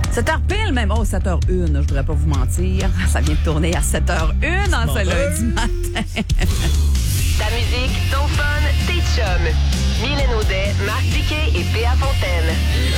7h pile même. Oh, 7h01, je voudrais pas vous mentir. Ça vient de tourner à 7h01 en ce lundi matin. Ta musique, ton fun, tes chums. Mylène Audet, Marc Diquet et P.A. Fontaine.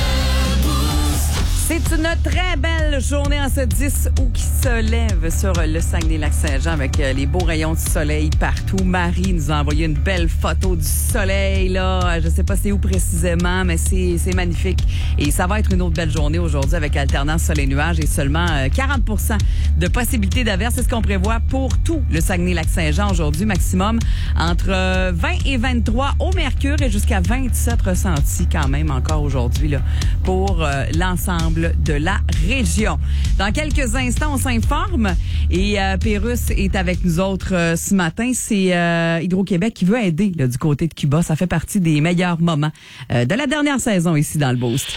C'est une très belle journée en ce 10 août qui se lève sur le Saguenay-Lac-Saint-Jean avec les beaux rayons de soleil partout. Marie nous a envoyé une belle photo du soleil, là. Je sais pas c'est où précisément, mais c'est magnifique. Et ça va être une autre belle journée aujourd'hui avec alternance soleil-nuage et seulement 40% de possibilité d'averse. C'est ce qu'on prévoit pour tout le Saguenay-Lac-Saint-Jean aujourd'hui. Maximum entre 20 et 23 au mercure et jusqu'à 27 ressentis quand même encore aujourd'hui là pour l'ensemble de la région. Dans quelques instants, on s'informe et Pérus est avec nous autres ce matin. C'est Hydro-Québec qui veut aider là, du côté de Cuba. Ça fait partie des meilleurs moments de la dernière saison ici dans le Boost.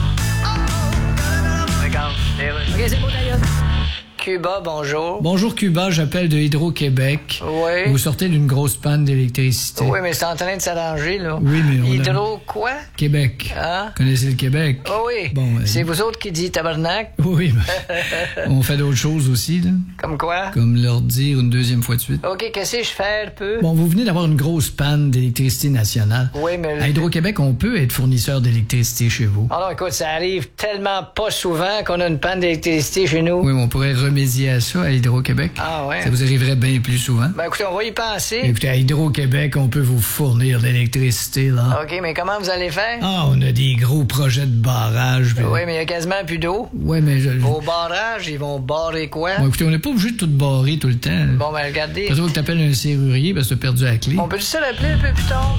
Regarde, OK, c'est beau d'ailleurs. Cuba, bonjour. Bonjour Cuba, j'appelle de Hydro-Québec. Oui. Vous sortez d'une grosse panne d'électricité. Oui, mais c'est en train de s'arranger, là. Oui, mais on Hydro quoi? Québec. Hein? Connaissez le Québec? Oh oui. Bon, c'est vous autres qui dites tabarnak? Oui, mais on fait d'autres choses aussi, là. Comme quoi? Comme leur dire une deuxième fois de suite. OK, qu'est-ce que je fais un peu? Bon, vous venez d'avoir une grosse panne d'électricité nationale. Oui, mais... À Hydro-Québec, on peut être fournisseur d'électricité chez vous. Oh non, écoute, ça arrive tellement pas souvent qu'on a une panne d'électricité chez nous. Oui, mais on pourrait remédier à ça à Hydro-Québec. Ah ouais? Ça vous arriverait bien plus souvent. Ben écoutez, on va y penser. Écoutez, à Hydro-Québec, on peut vous fournir de l'électricité, là. OK, mais comment vous allez faire? Ah, on a des gros projets de barrage. Puis... Oui, mais il y a quasiment plus d'eau. Oui, mais... Vos barrages, ils vont barrer quoi? Bon, écoutez, on n'est pas obligé de tout barrer tout le temps. Bon, ben regardez. Peut-être que t'appelles un serrurier parce que t'as perdu la clé. On peut juste se l'appeler un peu plus tard?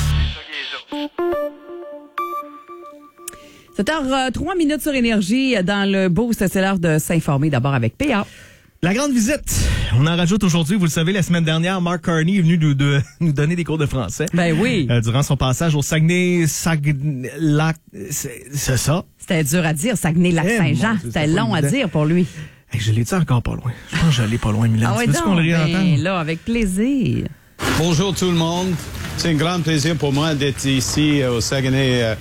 7h03 sur Énergie dans le Boost. C'est l'heure de s'informer d'abord avec PA. La grande visite. On en rajoute aujourd'hui. Vous le savez, la semaine dernière, Mark Carney est venu nous donner des cours de français. Ben oui. Durant son passage au Saguenay-Lac... C'est ça? C'était dur à dire, Saguenay-Lac-Saint-Jean. C'était long à dire pour lui. Hey, je l'ai dit encore pas loin. Je pense que je l'ai pas loin, Mylène. Ah ouais, Veux-tu qu'on le réentende? Ben là, avec plaisir. Bonjour tout le monde. C'est un grand plaisir pour moi d'être ici au Saguenay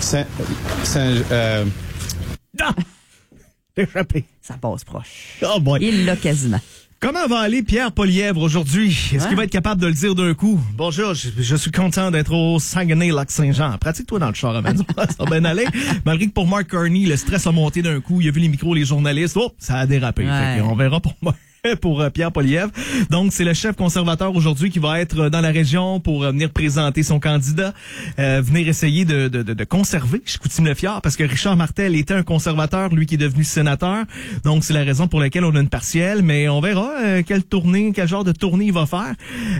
Ah! Échappé. Ça passe proche. Oh boy. Il l'a quasiment. Comment va aller Pierre Poilièvre aujourd'hui? Est-ce qu'il va être capable de le dire d'un coup? Bonjour, je suis content d'être au Saguenay-Lac-Saint-Jean. Pratique-toi dans le char à maison. Ça va bien aller. Malgré que pour Mark Carney, le stress a monté d'un coup. Il a vu les micros, les journalistes. Oh, ça a dérapé. Ouais. Fait qu'on verra pour moi. Pour Pierre Poilièvre. Donc, c'est le chef conservateur aujourd'hui qui va être dans la région pour venir présenter son candidat, venir essayer de conserver Chicoutimi-Le-Fjord, parce que Richard Martel était un conservateur, lui qui est devenu sénateur. Donc, c'est la raison pour laquelle on a une partielle, mais on verra quel genre de tournée il va faire.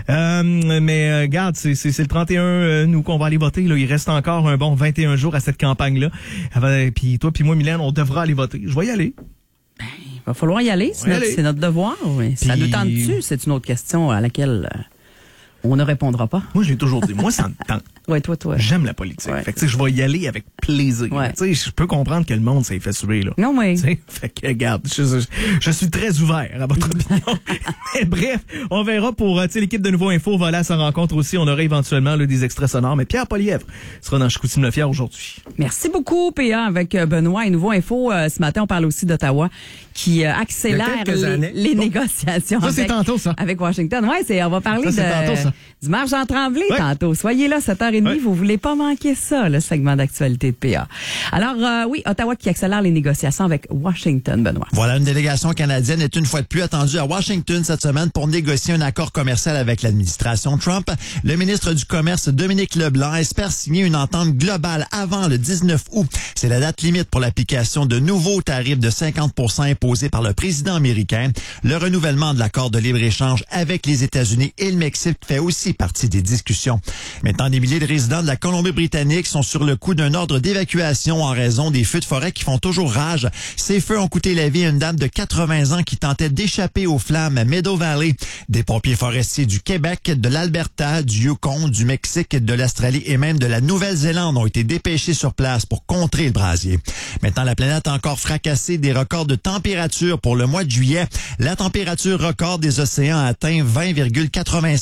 Mais regarde, c'est le 31 nous qu'on va aller voter. Là. Il reste encore un bon 21 jours à cette campagne-là. Puis toi puis moi, Mylène, on devra aller voter. Je vais y aller. Il va falloir y aller, c'est notre devoir. Oui. Ça nous tente-tu? C'est une autre question à laquelle on ne répondra pas. Moi, je l'ai toujours dit. Moi, ça me tente. Ouais, toi. J'aime la politique. Ouais. Fait que, tu sais, je vais y aller avec plaisir. Ouais. Tu sais, je peux comprendre que le monde s'est fait suer, là. Non, oui. Tu sais, fait que, regarde, je suis très ouvert à votre opinion. Mais bref, on verra pour, tu sais, l'équipe de Nouveau Info va aller à sa rencontre aussi. On aura éventuellement, là, des extraits sonores. Mais Pierre Poilièvre sera dans Chicoutimi-Le-Fjord aujourd'hui. Merci beaucoup, PA, avec Benoît et Nouveau Info. Ce matin, on parle aussi d'Ottawa qui accélère les négociations. Ça, c'est tantôt, ça. Avec Washington. Ouais, on va parler tantôt, ça. du marge en Tremblay tantôt. Soyez là, 7h30. Ouais. Vous voulez pas manquer ça, le segment d'actualité de PA. Alors, oui, Ottawa qui accélère les négociations avec Washington, Benoît. Voilà, une délégation canadienne est une fois de plus attendue à Washington cette semaine pour négocier un accord commercial avec l'administration Trump. Le ministre du Commerce, Dominique Leblanc, espère signer une entente globale avant le 19 août. C'est la date limite pour l'application de nouveaux tarifs de 50% imposés par le président américain. Le renouvellement de l'accord de libre-échange avec les États-Unis et le Mexique fait aussi partie des discussions. Maintenant, des milliers de résidents de la Colombie-Britannique sont sur le coup d'un ordre d'évacuation en raison des feux de forêt qui font toujours rage. Ces feux ont coûté la vie à une dame de 80 ans qui tentait d'échapper aux flammes à Meadow Valley. Des pompiers forestiers du Québec, de l'Alberta, du Yukon, du Mexique, de l'Australie et même de la Nouvelle-Zélande ont été dépêchés sur place pour contrer le brasier. Maintenant, la planète a encore fracassé des records de température pour le mois de juillet. La température record des océans a atteint 20,96 degrés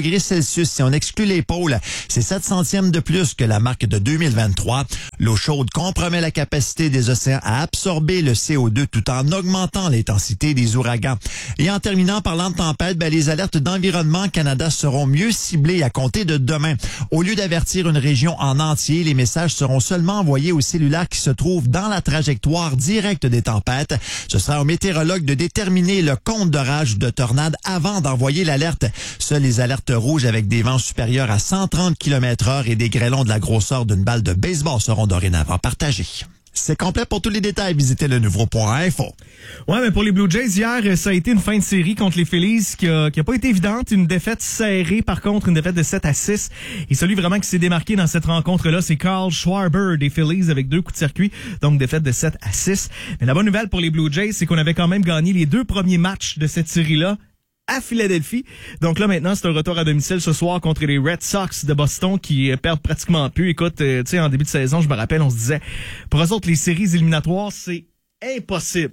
degrés Celsius si on exclut les pôles. C'est 7 centièmes de plus que la marque de 2023. L'eau chaude compromet la capacité des océans à absorber le CO2 tout en augmentant l'intensité des ouragans. Et en terminant, parlant de tempête, les alertes d'Environnement Canada seront mieux ciblées à compter de demain. Au lieu d'avertir une région en entier, les messages seront seulement envoyés aux cellulaires qui se trouvent dans la trajectoire directe des tempêtes. Ce sera aux météorologues de déterminer le compte d'orage ou de tornade avant d'envoyer l'alerte. Seules les alertes rouges avec des vents supérieurs à 130 km/h et des grêlons de la grosseur d'une balle de baseball seront dorénavant partagés. C'est complet. Pour tous les détails, visitez le nouveau.info. Ouais, mais pour les Blue Jays, hier, ça a été une fin de série contre les Phillies qui a pas été évidente. Une défaite serrée, par contre, une défaite de 7-6. Et celui vraiment qui s'est démarqué dans cette rencontre-là, c'est Carl Schwarber des Phillies avec 2 coups de circuit. Donc, défaite de 7-6. Mais la bonne nouvelle pour les Blue Jays, c'est qu'on avait quand même gagné les 2 premiers matchs de cette série-là à Philadelphie. Donc là, maintenant, c'est un retour à domicile ce soir contre les Red Sox de Boston qui perdent pratiquement plus. Écoute, tu sais, en début de saison, je me rappelle, on se disait, pour eux autres, les séries éliminatoires, c'est impossible.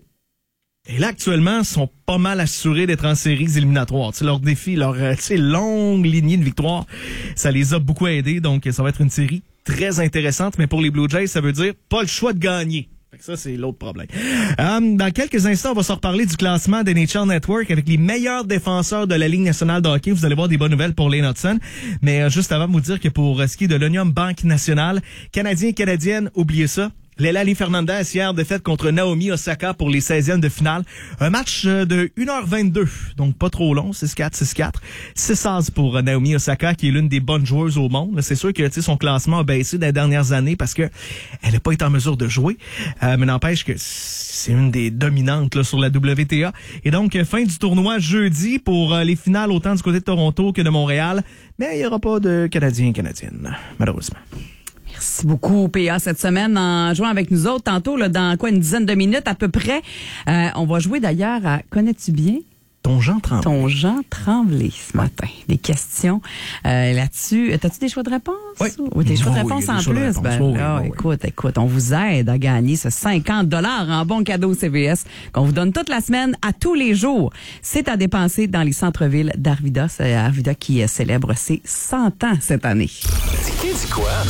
Et là, actuellement, ils sont pas mal assurés d'être en séries éliminatoires. Tu sais, leur défi, leur longue lignée de victoires, ça les a beaucoup aidés. Donc, ça va être une série très intéressante. Mais pour les Blue Jays, ça veut dire pas le choix de gagner. Ça, c'est l'autre problème. Dans quelques instants, on va se reparler du classement des NHL Network avec les meilleurs défenseurs de la Ligue nationale de hockey. Vous allez voir des bonnes nouvelles pour Lane Hudson. Mais juste avant de vous dire que pour ce qui est de l'Union Banque nationale, Canadiens et Canadiennes, oubliez ça. Lelali Fernandez hier défaite contre Naomi Osaka pour les 16e de finale. Un match de 1h22, donc pas trop long, 6-4, 6-4. 6-16 pour Naomi Osaka qui est l'une des bonnes joueuses au monde. C'est sûr que son classement a baissé dans les dernières années parce que elle n'a pas été en mesure de jouer. Mais n'empêche que c'est une des dominantes là, sur la WTA. Et donc, fin du tournoi jeudi pour les finales autant du côté de Toronto que de Montréal. Mais il n'y aura pas de Canadiens et Canadiennes, malheureusement. Merci beaucoup, PA, cette semaine, en jouant avec nous autres. Tantôt, là, dans une dizaine de minutes à peu près. On va jouer d'ailleurs à Connais-tu bien? Ton Jean Tremblay. Ton Jean Tremblay ce matin. Des questions là-dessus. T'as-tu des choix de réponse? Oui. Des choix de réponse en plus? Écoute, on vous aide à gagner ce 50 $ en bon cadeau CVS qu'on vous donne toute la semaine, à tous les jours. C'est à dépenser dans les centres-villes d'Arvida. C'est Arvida qui célèbre ses 100 ans cette année. Dis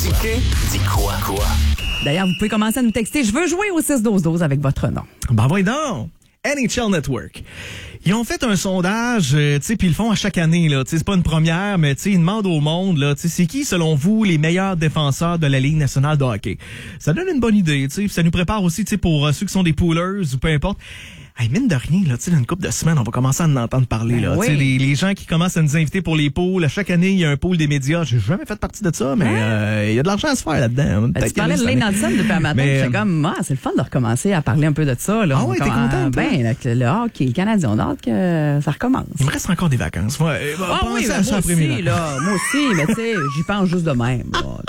quoi? D'ailleurs, vous pouvez commencer à nous texter. Je veux jouer au 6-12-12 avec votre nom. Ben voyons donc! NHL Network. Ils ont fait un sondage, tu sais, puis ils le font à chaque année, là. Tu sais, c'est pas une première, mais tu sais, ils demandent au monde, là, tu sais, c'est qui, selon vous, les meilleurs défenseurs de la Ligue nationale de hockey? Ça donne une bonne idée, tu sais, ça nous prépare aussi, tu sais, pour ceux qui sont des poolers ou peu importe. Hey, mine de rien, là, tu sais, dans une couple de semaines, on va commencer à en entendre parler, là. Oui. Tu sais, les gens qui commencent à nous inviter pour les pools. À chaque année, il y a un pool des médias. J'ai jamais fait partie de ça, mais il y a de l'argent à se faire là-dedans. Tu parlais de Lane Hudson depuis un matin. C'est comme, c'est le fun de recommencer à parler un peu de ça, là. Ah ouais, t'es content, le hockey, le Canadien, on a hâte que ça recommence. Il me reste encore des vacances. Ouais, oui, moi aussi, là. Moi aussi, mais tu sais, j'y pense juste de même,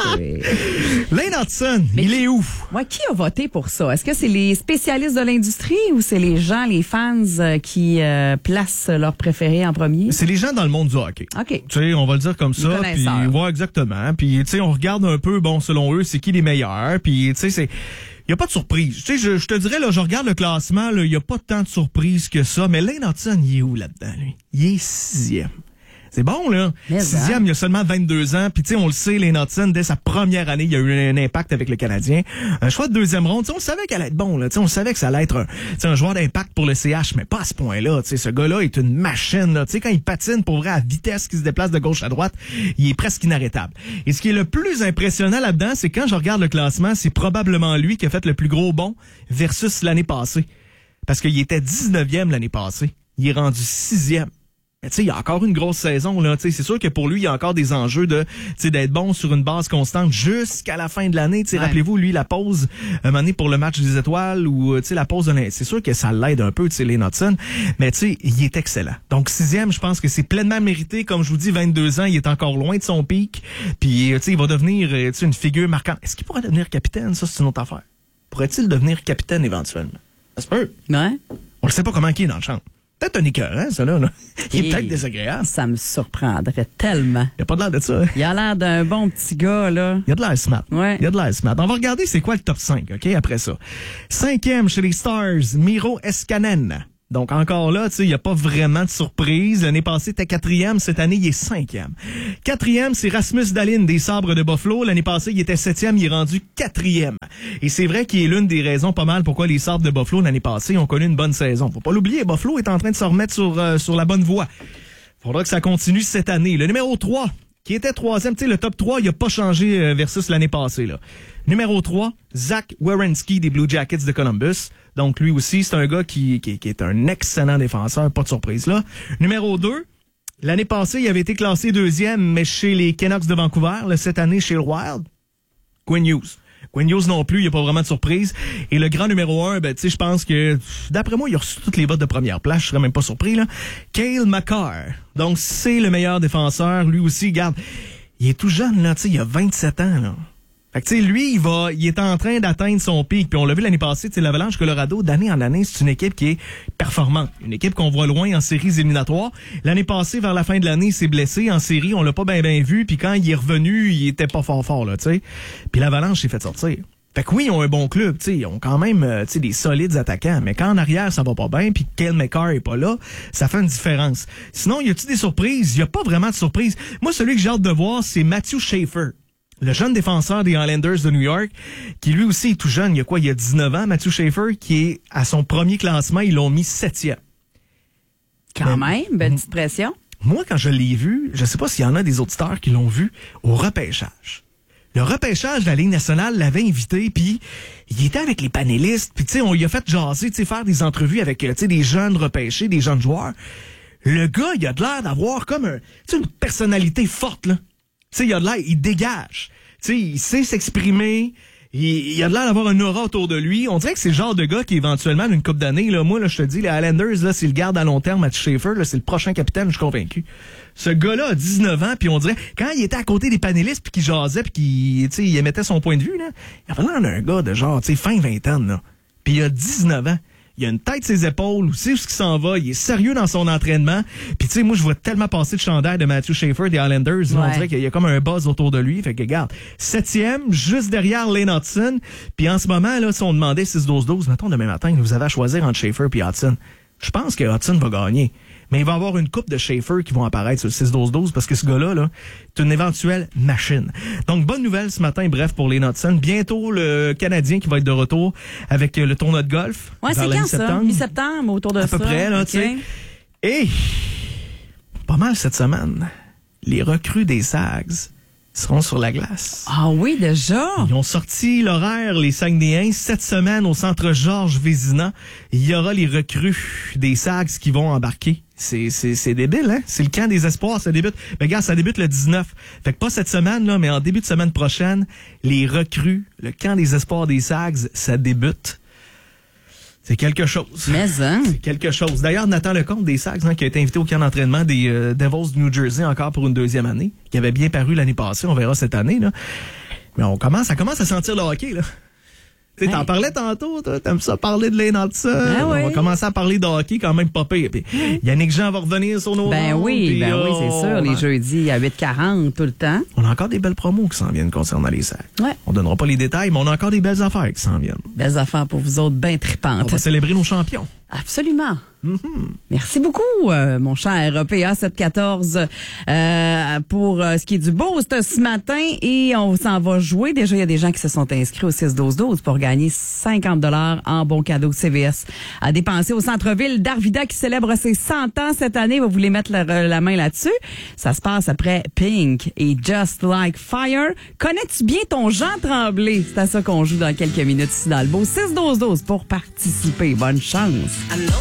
Lane Hudson, il est où? Ouais, qui a voté pour ça? Est-ce que c'est les spécialistes de l'industrie ou c'est les gens, les fans qui placent leurs préférés en premier? C'est les gens dans le monde du hockey. OK. Tu sais, on va le dire comme ça. Puis, ouais, exactement. Puis, tu sais, on regarde un peu, bon, selon eux, c'est qui les meilleurs. Puis, tu sais, c'est... Il n'y a pas de surprise. Tu sais, je te dirais, là, je regarde le classement, il n'y a pas tant de surprises que ça. Mais Lane Hudson, il est où là-dedans, lui? Il est 6e. C'est bon, là. 6e, il y a seulement 22 ans. Puis, tu sais, on le sait, Lane Hudson, dès sa première année, il y a eu un impact avec le Canadien. Un choix de deuxième ronde, tu sais, on savait qu'elle allait être bon, là. Tu sais, on savait que ça allait être un joueur d'impact pour le CH, mais pas à ce point-là. Tu sais, ce gars-là est une machine, là. Tu sais, quand il patine, pour vrai, à vitesse, qu'il se déplace de gauche à droite, il est presque inarrêtable. Et ce qui est le plus impressionnant là-dedans, c'est quand je regarde le classement, c'est probablement lui qui a fait le plus gros bond versus l'année passée. Parce qu'il était 19e l'année passée. Il est rendu 6e. Mais tu sais, il y a encore une grosse saison, là. Tu sais, c'est sûr que pour lui, il y a encore des enjeux de, tu sais, d'être bon sur une base constante jusqu'à la fin de l'année. Tu sais, rappelez-vous, lui, la pause, un moment donné pour le match des étoiles ou, tu sais, la pause de l'année. C'est sûr que ça l'aide un peu, tu sais, Lane Hudson. Mais tu sais, il est excellent. Donc, 6e, je pense que c'est pleinement mérité. Comme je vous dis, 22 ans, il est encore loin de son pic. Puis, tu sais, il va devenir, tu sais, une figure marquante. Est-ce qu'il pourrait devenir capitaine? Ça, c'est une autre affaire. Pourrait-il devenir capitaine éventuellement? Ça se peut. Ouais. On ne sait pas comment il est dans le champ. Peut-être un écœurant, ça, là. Il est peut-être désagréable. Ça me surprendrait tellement. Il a pas de l'air de ça. Il a l'air d'un bon petit gars, là. Il a de l'air smart. Ouais. Il a de l'air smart. On va regarder c'est quoi le top 5, OK, après ça. 5e chez les Stars, Miro Escanen. Donc, encore là, tu sais, il n'y a pas vraiment de surprise. L'année passée, il était 4e. Cette année, il est 5e. 4e, c'est Rasmus Dahlin des Sabres de Buffalo. L'année passée, il était 7e. Il est rendu 4e. Et c'est vrai qu'il est l'une des raisons pas mal pourquoi les Sabres de Buffalo, l'année passée, ont connu une bonne saison. Faut pas l'oublier, Buffalo est en train de se remettre sur la bonne voie. Faudra que ça continue cette année. Le numéro 3, qui était 3e, tu sais, le top 3, il a pas changé versus l'année passée, là. Numéro 3, Zach Werenski des Blue Jackets de Columbus. Donc, lui aussi, c'est un gars qui est un excellent défenseur, pas de surprise là. Numéro 2, l'année passée, il avait été classé 2e, mais chez les Canucks de Vancouver. Là, cette année, chez le Wild, Quinn Hughes. Quinn Hughes non plus, il n'y a pas vraiment de surprise. Et le grand numéro 1, ben, tu sais, je pense que, d'après moi, il a reçu toutes les votes de première place, je serais même pas surpris, là. Cale Makar. Donc, c'est le meilleur défenseur. Lui aussi, regarde, il est tout jeune, là, tu sais, il a 27 ans, là. Fait que, tu sais, lui, il est en train d'atteindre son pic. Puis on l'a vu l'année passée, tu sais, l'Avalanche Colorado, d'année en année, c'est une équipe qui est performante. Une équipe qu'on voit loin en séries éliminatoires. L'année passée, vers la fin de l'année, il s'est blessé. En série, on l'a pas bien vu. Puis quand il est revenu, il était pas fort, là, tu sais. Puis l'Avalanche s'est fait sortir. Fait que oui, ils ont un bon club, tu sais, ils ont quand même, tu sais, des solides attaquants. Mais quand en arrière, ça va pas bien, puis Cale Makar est pas là, ça fait une différence. Sinon, y a-tu des surprises? Y a pas vraiment de surprises. Moi, celui que j'ai hâte de voir, c'est Matthew Schaefer. Le jeune défenseur des Islanders de New York, qui lui aussi est tout jeune, il y a 19 ans, Matthew Schaefer, qui est à son premier classement, ils l'ont mis 7e. Quand même, belle petite pression. Moi, quand je l'ai vu, je sais pas s'il y en a des auditeurs qui l'ont vu, au repêchage. Le repêchage de la Ligue nationale l'avait invité, puis il était avec les panélistes, puis tu sais, on lui a fait jaser, tu sais, faire des entrevues avec, tu sais, des jeunes repêchés, des jeunes joueurs. Le gars, il a de l'air d'avoir comme une personnalité forte, là. Tu sais, il a de l'air, il dégage. Tu sais, il sait s'exprimer. Il a de l'air d'avoir un aura autour de lui. On dirait que c'est le genre de gars qui, éventuellement, d'une couple d'années, là, moi, là, je te dis, les Islanders, là, s'ils le gardent à long terme, Matthew Schaefer, là, c'est le prochain capitaine, je suis convaincu. Ce gars-là a 19 ans, puis on dirait, quand il était à côté des panélistes, puis qu'il jasait, puis qu'il, tu sais, il émettait son point de vue, là, il avait l'air d'un gars de genre, tu sais, fin vingtaine, là. Puis il a 19 ans. Il a une tête sur ses épaules, sait où il s'en va, il est sérieux dans son entraînement. Puis tu sais, moi, je vois tellement passer le chandail de Matthew Schaefer des Islanders. Ouais. On dirait qu'il y a comme un buzz autour de lui. Fait que regarde, 7e, juste derrière Lane Hudson. Puis en ce moment, là, si on demandait 6-12-12, mettons demain matin, vous avez à choisir entre Schaefer et Hudson. Je pense que Hudson va gagner. Mais il va y avoir une coupe de Schaefer qui vont apparaître sur le 6-12-12 parce que ce gars-là, là, est une éventuelle machine. Donc, bonne nouvelle ce matin, bref, pour les Hudson. Bientôt, le Canadien qui va être de retour avec le tournoi de golf. Ouais, c'est quand ça? Mi-septembre, autour de ça. À peu près, là, tu sais. Et, pas mal cette semaine, les recrues des Sags seront sur la glace. Ah oui, déjà? Ils ont sorti l'horaire, les Saguenayens, cette semaine au centre Georges Vézina. Il y aura les recrues des Sags qui vont embarquer. C'est débile, hein? C'est le camp des espoirs, ça débute. Mais regarde, ça débute le 19. Fait que pas cette semaine, là, mais en début de semaine prochaine, les recrues, le camp des espoirs des Sags, ça débute. C'est quelque chose. Mais hein? C'est quelque chose. D'ailleurs, Nathan Lecomte des Sags, qui a été invité au camp d'entraînement des Devils du New Jersey encore pour une deuxième année, qui avait bien paru l'année passée, on verra cette année, là. Mais ça commence à sentir le hockey, là. Tu sais, t'en parlais tantôt, t'aimes ça parler de Lane Hudson. Ah oui. On va commencer à parler de hockey quand même pas pire. Puis Yannick Jean va revenir sur nos Ben rondes, oui, c'est sûr. Les jeudis à 8h40 tout le temps. On a encore des belles promos qui s'en viennent concernant les Sags. Ouais. On donnera pas les détails, mais on a encore des belles affaires qui s'en viennent. Belles affaires pour vous autres, bien tripantes. On va célébrer nos champions. Absolument. Merci beaucoup, mon cher PA 714 pour ce qui est du boost ce matin. Et on s'en va jouer. Déjà, il y a des gens qui se sont inscrits au 6-12-12 pour gagner 50 $ en bons cadeaux CVS à dépenser au centre-ville d'Arvida qui célèbre ses 100 ans cette année. Vous voulez mettre la main là-dessus? Ça se passe après Pink et Just Like Fire. Connais-tu bien ton Jean Tremblay? C'est à ça qu'on joue dans quelques minutes ici dans le beau 6-12-12 pour participer. Bonne chance.